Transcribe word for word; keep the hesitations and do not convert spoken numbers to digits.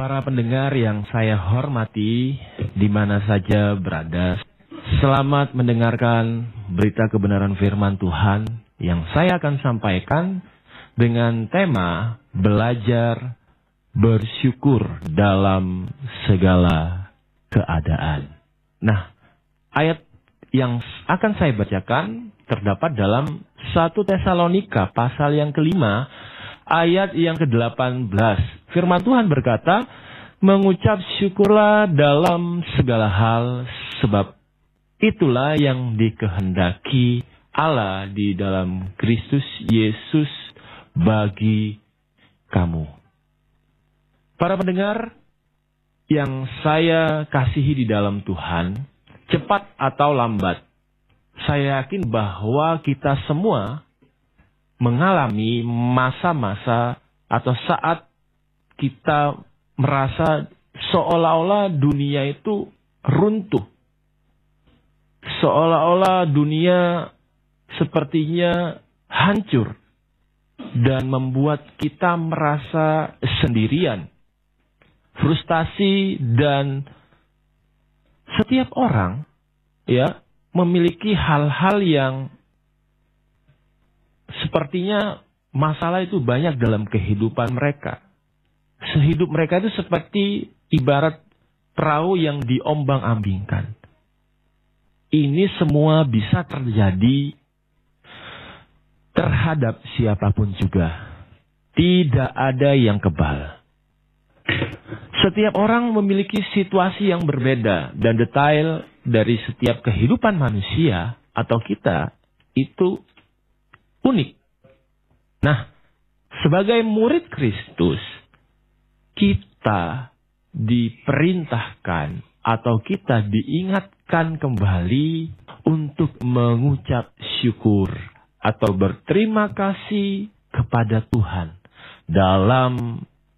Para pendengar yang saya hormati, di mana saja berada, selamat mendengarkan berita kebenaran firman Tuhan yang saya akan sampaikan dengan tema belajar bersyukur dalam segala keadaan. Nah, ayat yang akan saya bacakan terdapat dalam satu Tesalonika pasal yang kelima, ayat yang kedelapan belas. Firman Tuhan berkata, mengucap syukurlah dalam segala hal, sebab itulah yang dikehendaki Allah di dalam Kristus Yesus bagi kamu. Para pendengar yang saya kasihi di dalam Tuhan, cepat atau lambat, saya yakin bahwa kita semua mengalami masa-masa atau saat kita merasa seolah-olah dunia itu runtuh. Seolah-olah dunia sepertinya hancur dan membuat kita merasa sendirian, frustasi, dan setiap orang ya memiliki hal-hal yang sepertinya masalah itu banyak dalam kehidupan mereka. Sehidup mereka itu seperti ibarat perahu yang diombang-ambingkan. Ini semua bisa terjadi terhadap siapapun juga. Tidak ada yang kebal. Setiap orang memiliki situasi yang berbeda dan detail dari setiap kehidupan manusia atau kita itu unik. Nah, sebagai murid Kristus, kita diperintahkan atau kita diingatkan kembali untuk mengucap syukur atau berterima kasih kepada Tuhan dalam